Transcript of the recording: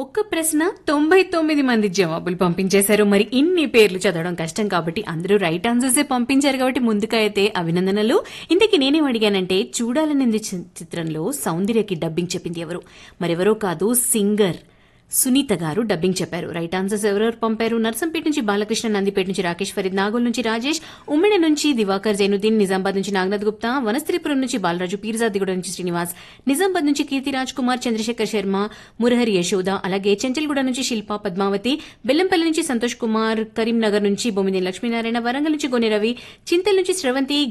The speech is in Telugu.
ఒక్క ప్రశ్న 99 మంది జవాబులు పంపించేశారు. మరి ఇన్ని పేర్లు చదవడం కష్టం కాబట్టి అందరూ రైట్ ఆన్సర్సే పంపించారు కాబట్టి ముందుకైతే అభినందనలు. ఇంతకీ నేనేం అడిగానంటే చూడాలనింది చిత్రంలో సౌందర్యకి డబ్బింగ్ చెప్పింది ఎవరు? మరెవరో కాదు, సింగర్ సునీత గారు డబ్బింగ్ చెప్పారు. రైట్ ఆన్సర్స్ ఎవరెవరు పంపారు? నర్సంపేట నుంచి బాలకృష్ణ, నందిపేట నుంచి రాకేష్ ఫరీద్, నాగోల్ నుంచి రాజేష్, ఉమ్మిడి నుంచి దివాకర్ జైనుద్దీన్, నిజామాబాద్ నుంచి నాగనాథ్ గుప్తా, వనస్త్రీపురం నుంచి బాలరాజు, పీర్జాదిగూడ నుంచి శ్రీనివాస్, నిజామాబాద్ నుంచి కీర్తిరాజ్ కుమార్, చంద్రశేఖర్ శర్మ, మురహరి యశోద, అలాగే చెంచల్గూడ నుంచి శిల్ప పద్మావతి, బెల్లంపల్లి నుంచి సంతోష్ కుమార్, కరీంనగర్ నుంచి బొమ్మిది లక్ష్మీనారాయణ, వరంగల్ నుంచి గోనె రవి, చింతల్ నుంచి శ్రవంతి,